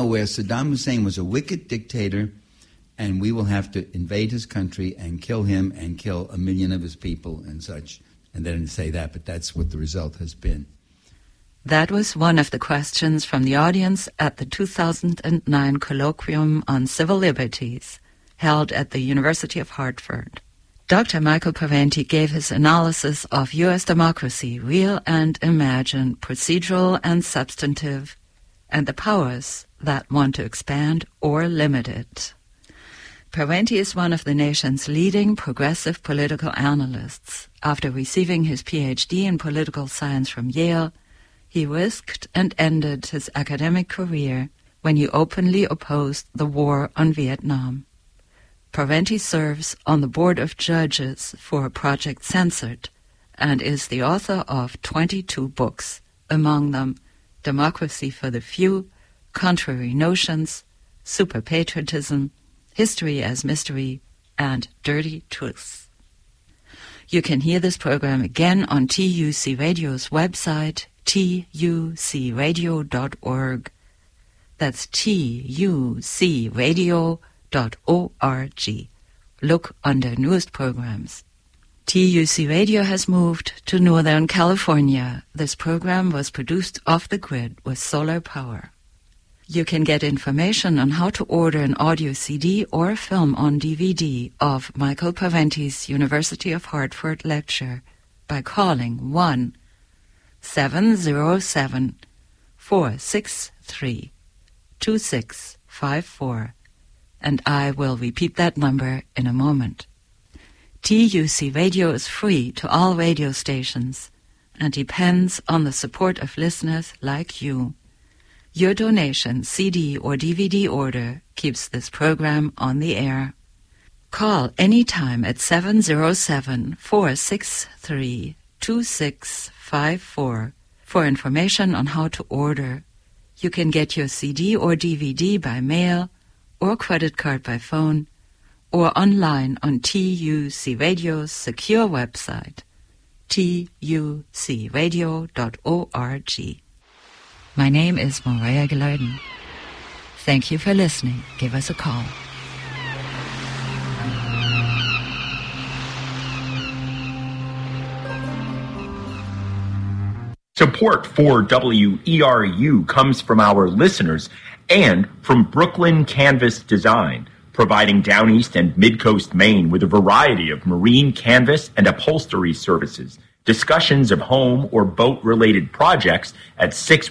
where Saddam Hussein was a wicked dictator, and we will have to invade his country and kill him and kill 1 million of his people and such. And they didn't say that, but that's what the result has been. That was one of the questions from the audience at the 2009 Colloquium on Civil Liberties, held at the University of Hartford. Dr. Michael Parenti gave his analysis of U.S. democracy, real and imagined, procedural and substantive, and the powers that want to expand or limit it. Parenti is one of the nation's leading progressive political analysts. After receiving his Ph.D. in political science from Yale, he risked and ended his academic career when he openly opposed the war on Vietnam. Parenti serves on the board of judges for Project Censored and is the author of 22 books, among them Democracy for the Few, Contrary Notions, Super Patriotism, History as Mystery, and Dirty Truths. You can hear this program again on TUC Radio's website, tucradio.org. That's tucradio.org. Look under Newest Programs. TUC Radio has moved to Northern California. This program was produced off the grid with solar power. You can get information on how to order an audio CD or film on DVD of Michael Parenti's University of Hartford lecture by calling 1-707-463-2654, and I will repeat that number in a moment. TUC Radio is free to all radio stations and depends on the support of listeners like you. Your donation, CD or DVD order keeps this program on the air. Call anytime at 707-463-2654 for information on how to order. You can get your CD or DVD by mail or credit card by phone or online on TUC Radio's secure website, tucradio.org. My name is Maria Gilardin. Thank you for listening. Give us a call. Support for WERU comes from our listeners and from Brooklyn Canvas Design, providing Down East and Mid-Coast Maine with a variety of marine canvas and upholstery services. Discussions of home or boat-related projects at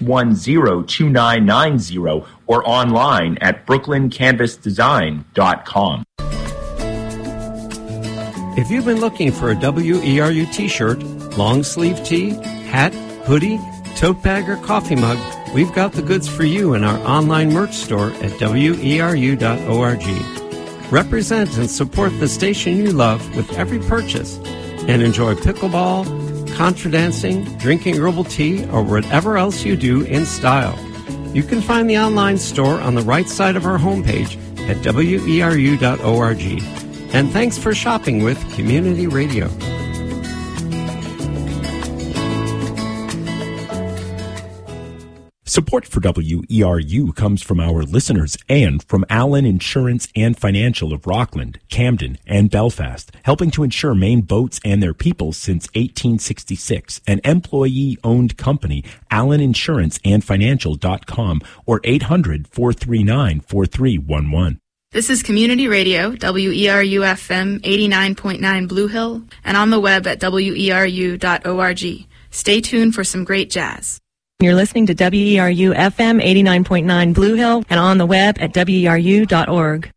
610-2990 or online at brooklyncanvasdesign.com. If you've been looking for a WERU t-shirt, long sleeve tee, hat, hoodie, tote bag, or coffee mug, we've got the goods for you in our online merch store at WERU.org. Represent and support the station you love with every purchase and enjoy pickleball, contra dancing, drinking herbal tea, or whatever else you do in style. You can find the online store on the right side of our homepage at WERU.org. And thanks for shopping with Community Radio. Support for WERU comes from our listeners and from Allen Insurance and Financial of Rockland, Camden, and Belfast, helping to insure Maine boats and their people since 1866. An employee-owned company, AllenInsuranceandFinancial.com or 800-439-4311. This is Community Radio, WERU-FM 89.9 Blue Hill, and on the web at WERU.org. Stay tuned for some great jazz. You're listening to WERU-FM 89.9 Blue Hill and on the web at WERU.org.